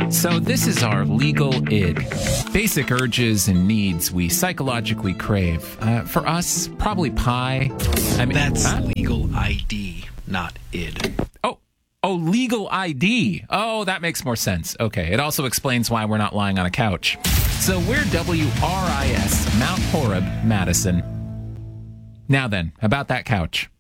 So this is our legal id. Basic urges and needs we psychologically crave. For us, probably pie. I mean, That's legal ID, not id. Oh, legal ID. Oh, that makes more sense. Okay, it also explains why we're not lying on a couch. So we're WRIS, Mount Horeb, Madison. Now then, about that couch.